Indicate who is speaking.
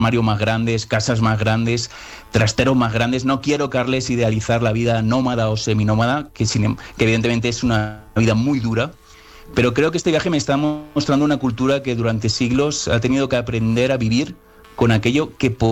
Speaker 1: armarios más grandes, casas más grandes, trasteros más grandes. No quiero, Carles, idealizar la vida nómada o seminómada, que evidentemente es una vida muy dura, pero creo que este viaje me está mostrando una cultura que durante siglos ha tenido que aprender a vivir con aquello que